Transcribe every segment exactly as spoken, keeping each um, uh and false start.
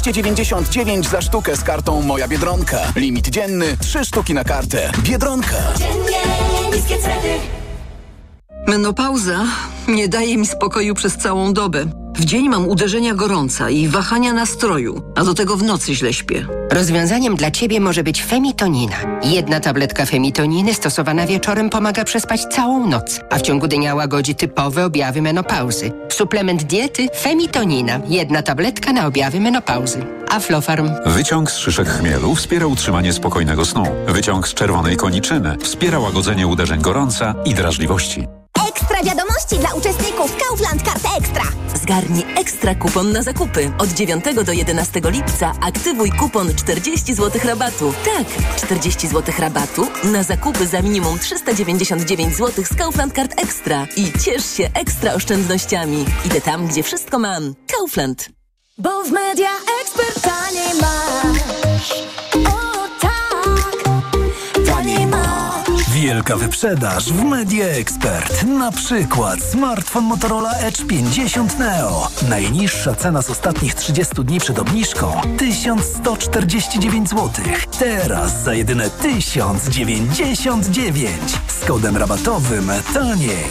dziewięćdziesiąt dziewięć za sztukę z kartą Moja Biedronka. Limit dzienny trzy sztuki na kartę. Biedronka. Dziennie niskie ceny. Menopauza nie daje mi spokoju przez całą dobę. W dzień mam uderzenia gorąca i wahania nastroju, a do tego w nocy źle śpię. Rozwiązaniem dla Ciebie może być Femitonina. Jedna tabletka Femitoniny stosowana wieczorem pomaga przespać całą noc, a w ciągu dnia łagodzi typowe objawy menopauzy. Suplement diety Femitonina. Jedna tabletka na objawy menopauzy. Aflofarm. Wyciąg z szyszek chmielu wspiera utrzymanie spokojnego snu. Wyciąg z czerwonej koniczyny wspiera łagodzenie uderzeń gorąca i drażliwości. Ekstra wiadomości dla uczestników Kaufland Kart Ekstra. Zgarnij ekstra kupon na zakupy. Od dziewiątego do jedenastego lipca aktywuj kupon czterdzieści złotych rabatu. Tak, czterdzieści złotych rabatu na zakupy za minimum trzysta dziewięćdziesiąt dziewięć złotych z Kaufland Kart Ekstra. I ciesz się ekstra oszczędnościami. Idę tam, gdzie wszystko mam. Kaufland. Bo w Media Expert taniej masz. O tak, taniej masz. Wielka wyprzedaż w Media Expert. Na przykład smartfon Motorola Edge pięćdziesiąt Neo. Najniższa cena z ostatnich trzydziestu dni przed obniżką tysiąc sto czterdzieści dziewięć złotych. Teraz za jedyne tysiąc dziewięćdziesiąt dziewięć. Z kodem rabatowym taniej.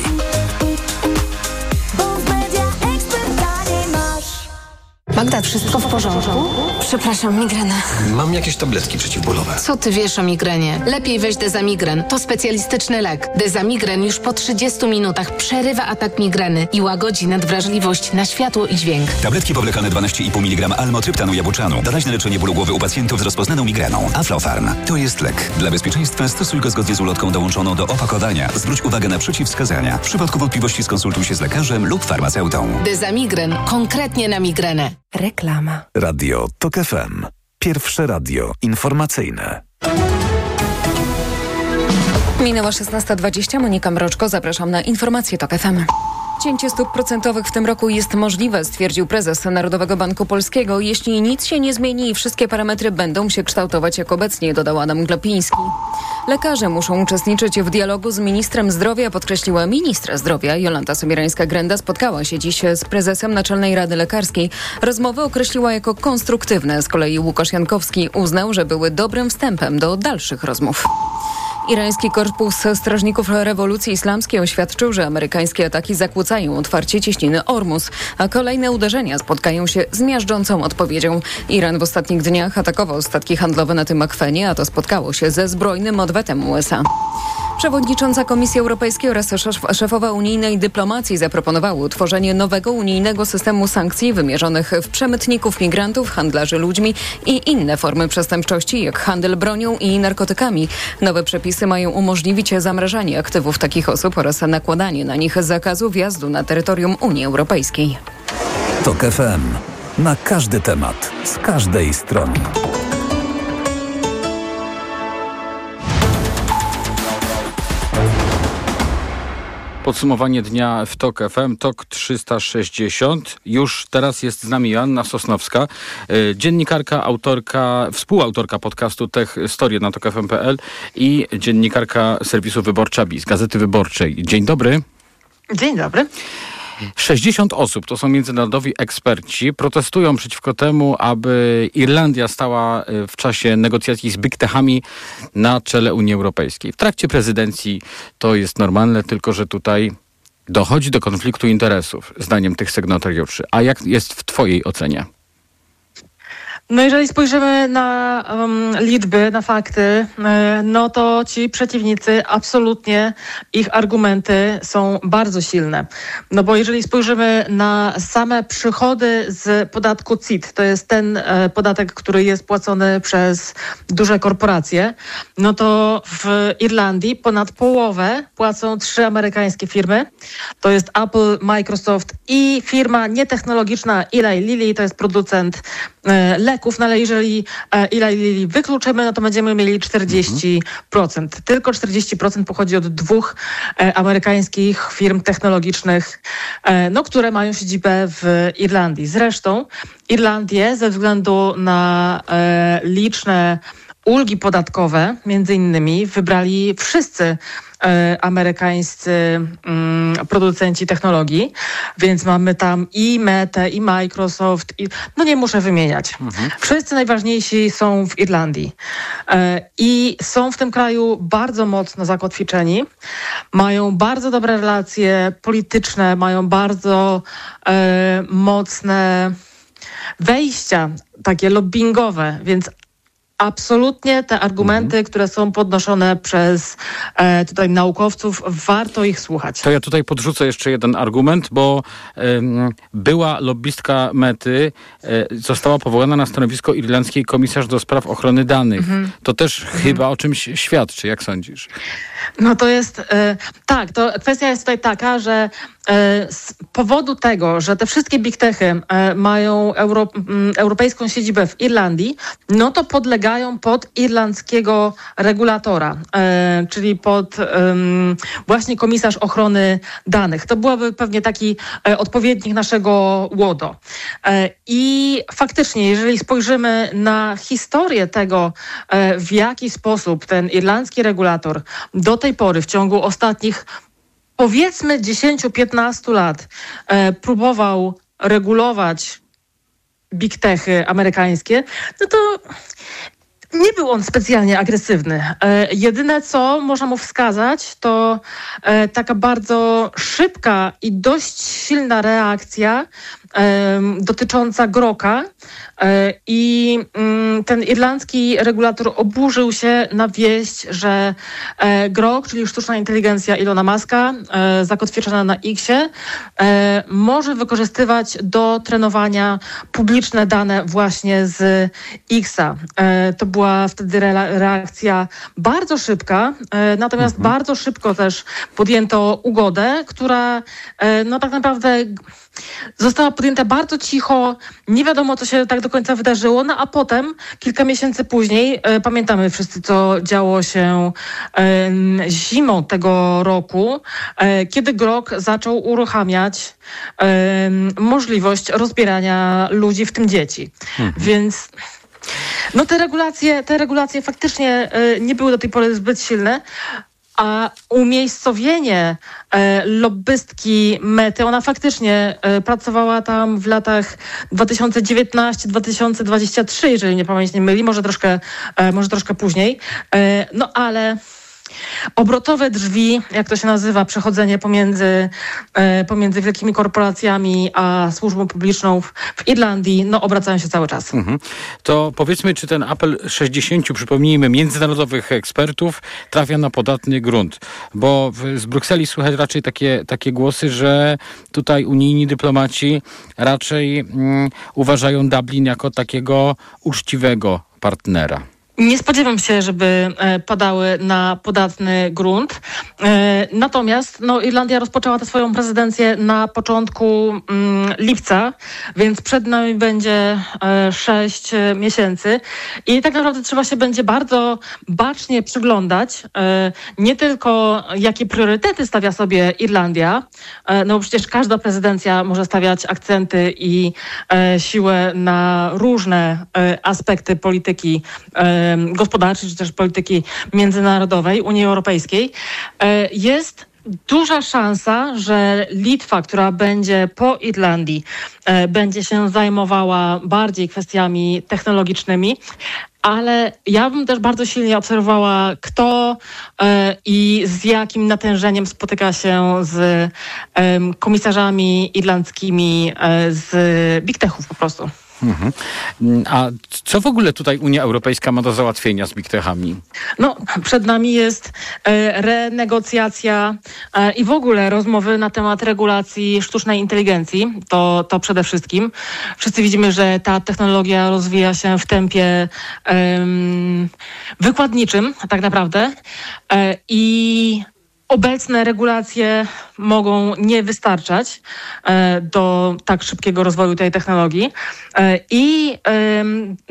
Magda, wszystko w porządku? Przepraszam, migrena. Mam jakieś tabletki przeciwbólowe. Co ty wiesz o migrenie? Lepiej weź Dezamigren. To specjalistyczny lek. Dezamigren już po trzydziestu minutach przerywa atak migreny i łagodzi nadwrażliwość na światło i dźwięk. Tabletki powlekane dwanaście i pół miligrama almotryptanu jabłczanu. Doraźne leczenie bólu głowy u pacjentów z rozpoznaną migreną. Aflofarm. To jest lek. Dla bezpieczeństwa stosuj go zgodnie z ulotką dołączoną do opakowania. Zwróć uwagę na przeciwwskazania. W przypadku wątpliwości skonsultuj się z lekarzem lub farmaceutą. Dezamigren. Konkretnie na migrenę. Reklama. Radio Tok F M. Pierwsze radio informacyjne. Minęła szesnasta dwadzieścia. Monika Mroczko. Zapraszam na informacje Tok F M. Cięcie stóp procentowych w tym roku jest możliwe, stwierdził prezes Narodowego Banku Polskiego. Jeśli nic się nie zmieni i wszystkie parametry będą się kształtować jak obecnie, dodał Adam Glapiński. Lekarze muszą uczestniczyć w dialogu z ministrem zdrowia, podkreśliła ministra zdrowia. Jolanta Sobieраńska-Grenda spotkała się dziś z prezesem Naczelnej Rady Lekarskiej. Rozmowy określiła jako konstruktywne. Z kolei Łukasz Jankowski uznał, że były dobrym wstępem do dalszych rozmów. Irański Korpus Strażników Rewolucji Islamskiej oświadczył, że amerykańskie ataki zakłócają otwarcie cieśniny Ormus, a kolejne uderzenia spotkają się z miażdżącą odpowiedzią. Iran w ostatnich dniach atakował statki handlowe na tym akwenie, a to spotkało się ze zbrojnym odwetem U S A. Przewodnicząca Komisji Europejskiej oraz szefowa unijnej dyplomacji zaproponowały utworzenie nowego unijnego systemu sankcji wymierzonych w przemytników migrantów, handlarzy ludźmi i inne formy przestępczości, jak handel bronią i narkotykami. Nowe przepisy mają umożliwić zamrażanie aktywów takich osób oraz nakładanie na nich zakazu wjazdu na terytorium Unii Europejskiej. Tok F M. Na każdy temat, z każdej strony. Podsumowanie dnia w Tok F M, Tok trzysta sześćdziesiąt. Już teraz jest z nami Joanna Sosnowska, dziennikarka, autorka, współautorka podcastu Tech Story na tok f m kropka p l i dziennikarka serwisu Wyborcza Biz, Gazety Wyborczej. Dzień dobry. Dzień dobry. sześćdziesiąt osób, to są międzynarodowi eksperci, protestują przeciwko temu, aby Irlandia stała w czasie negocjacji z Big Techami na czele Unii Europejskiej. W trakcie prezydencji to jest normalne, tylko że tutaj dochodzi do konfliktu interesów, zdaniem tych sygnatariuszy. A jak jest w twojej ocenie? No jeżeli spojrzymy na um, liczby, na fakty, y, no to ci przeciwnicy absolutnie, ich argumenty są bardzo silne. No bo jeżeli spojrzymy na same przychody z podatku C I T, to jest ten y, podatek, który jest płacony przez duże korporacje, no to w Irlandii ponad połowę płacą trzy amerykańskie firmy. To jest Apple, Microsoft i firma nietechnologiczna Eli Lilly, to jest producent y, leków. No ale jeżeli e, Eli Lilly wykluczymy, no to będziemy mieli czterdzieści procent. Mhm. Tylko czterdzieści procent pochodzi od dwóch e, amerykańskich firm technologicznych, e, no, które mają siedzibę w Irlandii. Zresztą Irlandię ze względu na e, liczne ulgi podatkowe, między innymi, wybrali wszyscy e, amerykańscy mm, producenci technologii, więc mamy tam i Meta, i Microsoft, i, no nie muszę wymieniać. Mhm. Wszyscy najważniejsi są w Irlandii e, i są w tym kraju bardzo mocno zakotwiczeni, mają bardzo dobre relacje polityczne, mają bardzo e, mocne wejścia, takie lobbingowe, więc absolutnie te argumenty, mhm. które są podnoszone przez e, tutaj naukowców, warto ich słuchać. To ja tutaj podrzucę jeszcze jeden argument, bo e, była lobbystka Mety, e, została powołana na stanowisko irlandzkiej komisarz do spraw ochrony danych. Mhm. To też mhm. chyba o czymś świadczy, jak sądzisz? No to jest, e, tak, to kwestia jest tutaj taka, że e, z powodu tego, że te wszystkie big techy e, mają euro, m, europejską siedzibę w Irlandii, no to podlegają pod irlandzkiego regulatora, e, czyli pod e, właśnie komisarz ochrony danych. To byłoby pewnie taki e, odpowiednik naszego łodo. E, I faktycznie, jeżeli spojrzymy na historię tego, e, w jaki sposób ten irlandzki regulator do tej pory w ciągu ostatnich powiedzmy dziesięć do piętnastu lat e, próbował regulować big techy amerykańskie, no to nie był on specjalnie agresywny. E, jedyne, co można mu wskazać, to e, taka bardzo szybka i dość silna reakcja e, dotycząca Groka. E, I mm, ten irlandzki regulator oburzył się na wieść, że e, Grok, czyli sztuczna inteligencja Ilona Muska, e, zakotwiczona na X-ie, e, może wykorzystywać do trenowania publiczne dane właśnie z X-a. E, to była wtedy re- reakcja bardzo szybka, e, natomiast mhm. bardzo szybko też podjęto ugodę, która e, no tak naprawdę została podjęta bardzo cicho, nie wiadomo, co się tak do końca wydarzyło, no a potem, kilka miesięcy później, e, pamiętamy wszyscy, co działo się e, zimą tego roku, e, kiedy Grok zaczął uruchamiać e, możliwość rozbierania ludzi, w tym dzieci. Mhm. Więc no te regulacje, te regulacje faktycznie e, nie były do tej pory zbyt silne, a umiejscowienie e, lobbystki Mety, ona faktycznie e, pracowała tam w latach dwa tysiące dziewiętnasty do dwa tysiące dwudziestego trzeciego, jeżeli mnie pamięć nie myli, może troszkę, e, może troszkę później. E, no ale obrotowe drzwi, jak to się nazywa, przechodzenie pomiędzy, e, pomiędzy wielkimi korporacjami a służbą publiczną w, w Irlandii, no obracają się cały czas. Mhm. To powiedzmy, czy ten apel sześćdziesięciu, przypomnijmy, międzynarodowych ekspertów trafia na podatny grunt, bo w, z Brukseli słychać raczej takie, takie głosy, że tutaj unijni dyplomaci raczej mm, uważają Dublin jako takiego uczciwego partnera. Nie spodziewam się, żeby padały na podatny grunt. Natomiast no, Irlandia rozpoczęła tę swoją prezydencję na początku mm, lipca, więc przed nami będzie e, sześć miesięcy i tak naprawdę trzeba się będzie bardzo bacznie przyglądać e, nie tylko jakie priorytety stawia sobie Irlandia, e, no bo przecież każda prezydencja może stawiać akcenty i e, siłę na różne e, aspekty polityki e, gospodarczej, czy też polityki międzynarodowej Unii Europejskiej, jest duża szansa, że Litwa, która będzie po Irlandii, będzie się zajmowała bardziej kwestiami technologicznymi, ale ja bym też bardzo silnie obserwowała, kto e, i z jakim natężeniem spotyka się z e, komisarzami irlandzkimi e, z big techów po prostu. Mhm. A co w ogóle tutaj Unia Europejska ma do załatwienia z big techami? No, przed nami jest e, renegocjacja e, i w ogóle rozmowy na temat regulacji sztucznej inteligencji. To, to przede wszystkim. Wszyscy widzimy, że ta technologia rozwija się w tempie e, wykładniczym, tak naprawdę. E, I obecne regulacje mogą nie wystarczać e, do tak szybkiego rozwoju tej technologii e, i e,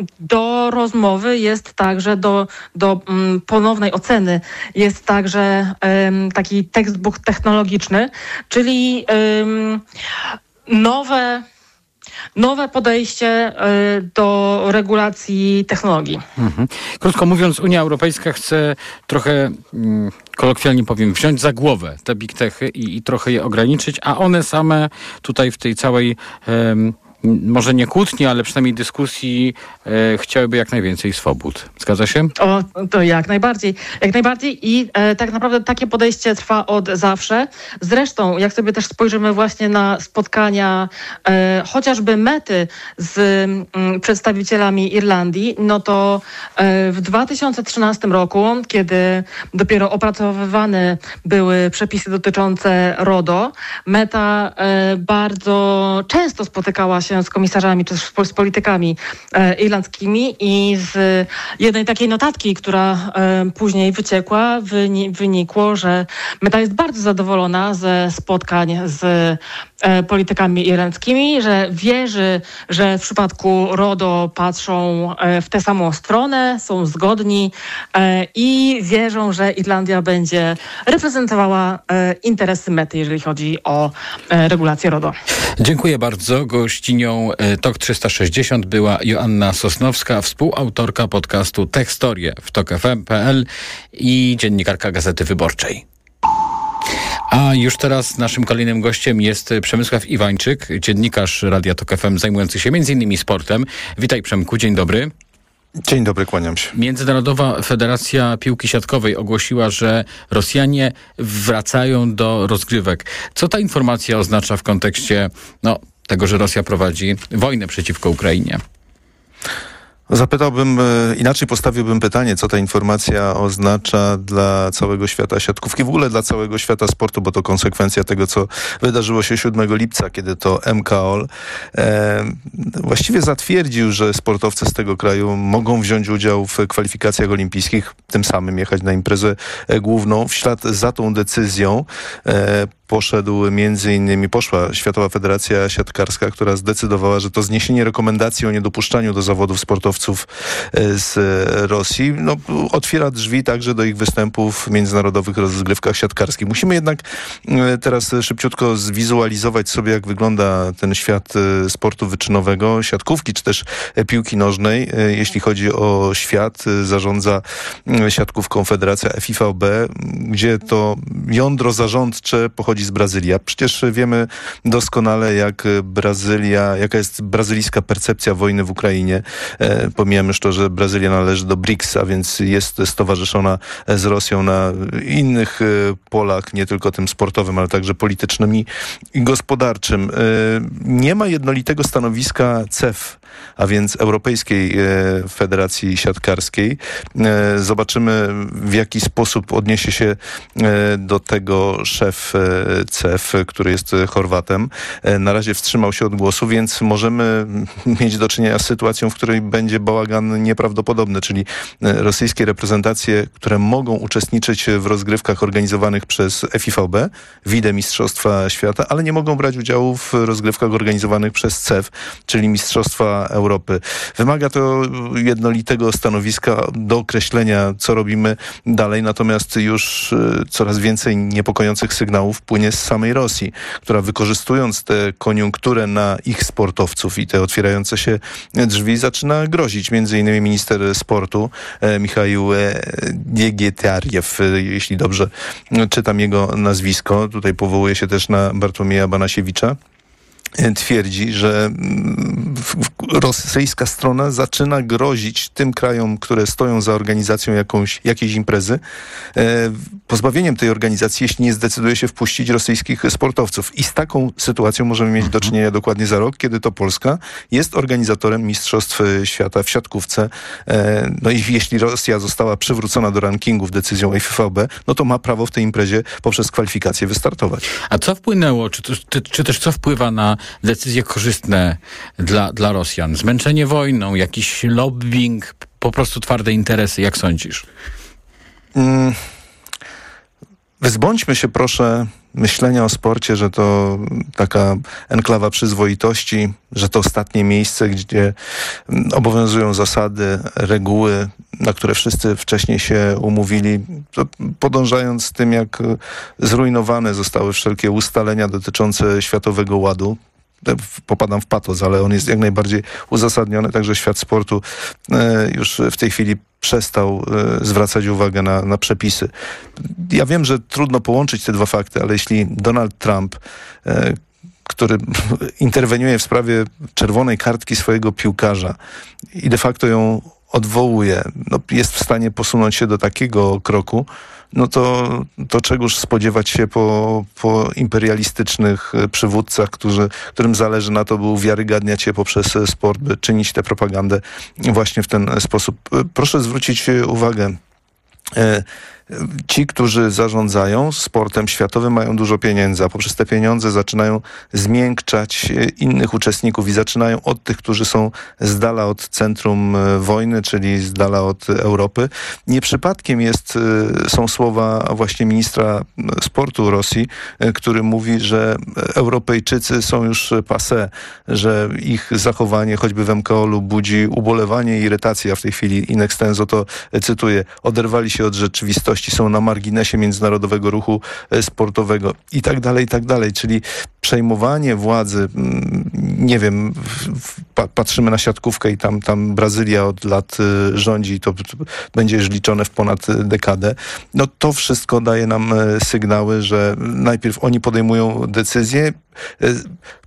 do rozmowy jest także, do, do m, ponownej oceny jest także e, taki textbook technologiczny, czyli e, nowe nowe podejście do regulacji technologii. Mhm. Krótko mówiąc, Unia Europejska chce trochę, mm, kolokwialnie powiem, wziąć za głowę te big techy i, i trochę je ograniczyć, a one same tutaj w tej całej em, może nie kłótni, ale przynajmniej dyskusji e, chciałyby jak najwięcej swobód. Zgadza się? O, to jak najbardziej. Jak najbardziej i e, tak naprawdę takie podejście trwa od zawsze. Zresztą, jak sobie też spojrzymy właśnie na spotkania e, chociażby Mety z m, przedstawicielami Irlandii, no to e, w dwa tysiące trzynastym roku, kiedy dopiero opracowywane były przepisy dotyczące RODO, Meta e, bardzo często spotykała się z komisarzami czy z politykami e, irlandzkimi i z jednej takiej notatki, która e, później wyciekła, wyni- wynikło, że Meta jest bardzo zadowolona ze spotkań z e, politykami irlandzkimi, że wierzy, że w przypadku RODO patrzą e, w tę samą stronę, są zgodni e, i wierzą, że Irlandia będzie reprezentowała e, interesy Mety, jeżeli chodzi o e, regulację RODO. Dziękuję bardzo. Gościnią Tok trzysta sześćdziesiąt była Joanna Sosnowska, współautorka podcastu Techstorie w tok f m kropka p l i dziennikarka Gazety Wyborczej. A już teraz naszym kolejnym gościem jest Przemysław Iwańczyk, dziennikarz Radia Tok F M zajmujący się między innymi sportem. Witaj, Przemku, dzień dobry. Dzień dobry, kłaniam się. Międzynarodowa Federacja Piłki Siatkowej ogłosiła, że Rosjanie wracają do rozgrywek. Co ta informacja oznacza w kontekście no, tego, że Rosja prowadzi wojnę przeciwko Ukrainie? Zapytałbym, inaczej postawiłbym pytanie, co ta informacja oznacza dla całego świata siatkówki, w ogóle dla całego świata sportu, bo to konsekwencja tego, co wydarzyło się siódmego lipca, kiedy to M K O L e, właściwie zatwierdził, że sportowcy z tego kraju mogą wziąć udział w kwalifikacjach olimpijskich, tym samym jechać na imprezę główną. W ślad za tą decyzją e, poszedł między innymi, poszła Światowa Federacja Siatkarska, która zdecydowała, że to zniesienie rekomendacji o niedopuszczaniu do zawodów sportowców z Rosji no, otwiera drzwi także do ich występów w międzynarodowych rozgrywkach siatkarskich. Musimy jednak teraz szybciutko zwizualizować sobie, jak wygląda ten świat sportu wyczynowego, siatkówki, czy też piłki nożnej. Jeśli chodzi o świat, zarządza siatkówką Federacja F I V B, gdzie to jądro zarządcze pochodzi z Brazylii. A przecież wiemy doskonale, jak Brazylia, jaka jest brazylijska percepcja wojny w Ukrainie. E, pomijamy już to, że Brazylia należy do BRICS, a więc jest stowarzyszona z Rosją na innych e, polach, nie tylko tym sportowym, ale także politycznym i, i gospodarczym. E, nie ma jednolitego stanowiska C E F, a więc Europejskiej e, Federacji Siatkarskiej. E, zobaczymy, w jaki sposób odniesie się e, do tego szef e, C E F, który jest Chorwatem. E, na razie wstrzymał się od głosu, więc możemy mieć do czynienia z sytuacją, w której będzie bałagan nieprawdopodobny, czyli e, rosyjskie reprezentacje, które mogą uczestniczyć w rozgrywkach organizowanych przez F I V B, widę Mistrzostwa Świata, ale nie mogą brać udziału w rozgrywkach organizowanych przez C E F, czyli Mistrzostwa Europy. Wymaga to jednolitego stanowiska do określenia, co robimy dalej, natomiast już y, coraz więcej niepokojących sygnałów płynie z samej Rosji, która wykorzystując tę koniunkturę na ich sportowców i te otwierające się drzwi zaczyna grozić. Między innymi minister sportu e, Michał e, Diegietiariew, e, jeśli dobrze czytam jego nazwisko, tutaj powołuje się też na Bartłomieja Banasiewicza, twierdzi, że rosyjska strona zaczyna grozić tym krajom, które stoją za organizacją jakąś, jakiejś imprezy, pozbawieniem tej organizacji, jeśli nie zdecyduje się wpuścić rosyjskich sportowców. I z taką sytuacją możemy mieć do czynienia dokładnie za rok, kiedy to Polska jest organizatorem Mistrzostw Świata w siatkówce. No i jeśli Rosja została przywrócona do rankingów decyzją F I V B, no to ma prawo w tej imprezie poprzez kwalifikacje wystartować. A co wpłynęło, czy, czy, czy też co wpływa na decyzje korzystne dla, dla Rosjan? Zmęczenie wojną, jakiś lobbying, po prostu twarde interesy. Jak sądzisz? Mm. Wyzbądźmy się proszę myślenia o sporcie, że to taka enklawa przyzwoitości, że to ostatnie miejsce, gdzie obowiązują zasady, reguły, na które wszyscy wcześniej się umówili, to podążając tym, jak zrujnowane zostały wszelkie ustalenia dotyczące Światowego Ładu. popadam w patos, ale on jest jak najbardziej uzasadniony, także świat sportu już w tej chwili przestał zwracać uwagę na, na przepisy. Ja wiem, że trudno połączyć te dwa fakty, ale jeśli Donald Trump, który interweniuje w sprawie czerwonej kartki swojego piłkarza i de facto ją odwołuje, no, jest w stanie posunąć się do takiego kroku, no to, to czegoż spodziewać się po, po imperialistycznych przywódcach, którzy, którym zależy na to, by uwiarygadniać się poprzez sport, by czynić tę propagandę właśnie w ten sposób. Proszę zwrócić uwagę, ci, którzy zarządzają sportem światowym, mają dużo pieniędzy, a poprzez te pieniądze zaczynają zmiękczać innych uczestników i zaczynają od tych, którzy są z dala od centrum wojny, czyli z dala od Europy. Nie przypadkiem jest, są słowa właśnie ministra sportu Rosji, który mówi, że Europejczycy są już passé, że ich zachowanie choćby w M K O L-u budzi ubolewanie i irytację, a w tej chwili in extenso to cytuję, oderwali się od rzeczywistości, są na marginesie międzynarodowego ruchu sportowego i tak dalej, i tak dalej. Czyli przejmowanie władzy, nie wiem, patrzymy na siatkówkę i tam, tam Brazylia od lat rządzi, to będzie już liczone w ponad dekadę. No to wszystko daje nam sygnały, że najpierw oni podejmują decyzje,